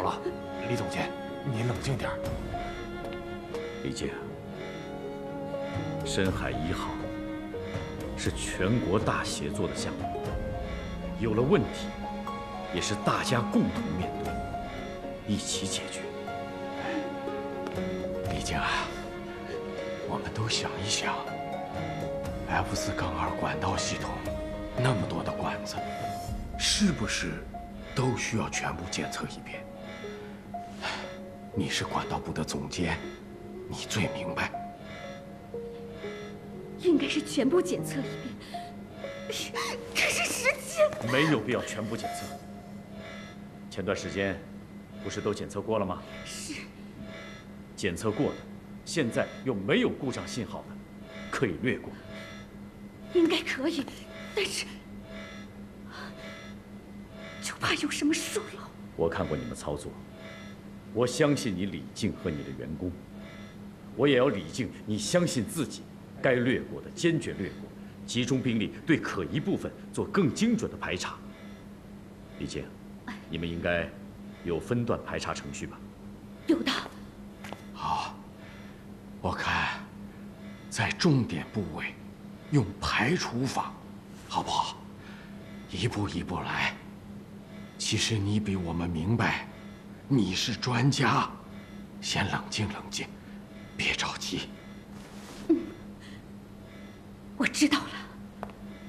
啊，李总监，您冷静点。 李静，深海1号是全国大协作的项目，有了问题，也是大家共同面对，一起解决。 李静啊，我们都想一想 F4-2管道系统那么多的管子，是不是都需要全部检测一遍？你是管道部的总监，你最明白。 应该是全部检测一遍，可是时间没有必要全部检测。前段时间不是都检测过了吗？ 是。 检测过的，现在又没有故障信号的，可以略过。 应该可以，但是就怕有什么疏漏。 我看过你们操作，我相信你李静和你的员工，我也要李静，你相信自己，该略过的坚决略过，集中兵力对可疑部分做更精准的排查。李静，你们应该有分段排查程序吧？ 有的。 好，我看在重点部位用排除法，好不好？一步一步来。其实你比我们明白，你是专家，先冷静冷静，别着急。 我知道了。